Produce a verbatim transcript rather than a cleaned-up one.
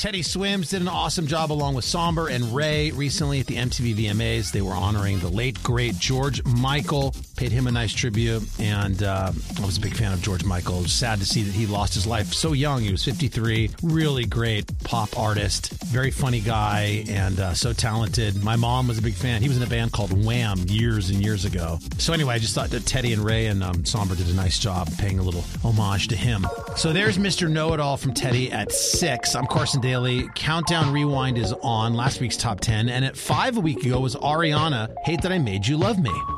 Teddy Swims did an awesome job along with Somber and Ray recently at the M T V V M As. They were honoring the late, great George Michael, paid him a nice tribute, and uh, I was a big fan of George Michael. It was sad to see that he lost his life so young. He was fifty-three, really great pop artist, very funny guy, and uh, so talented. My mom was a big fan. He was in a band called Wham years and years ago. So anyway, I just thought that Teddy and Ray and um, Somber did a nice job paying a little homage to him. So there's Mister Know-It-All from Teddy at six. I'm Carson Daly. Countdown Rewind is on, last week's top ten. And at five a week ago was Ariana, Hate That I Made You Love Me.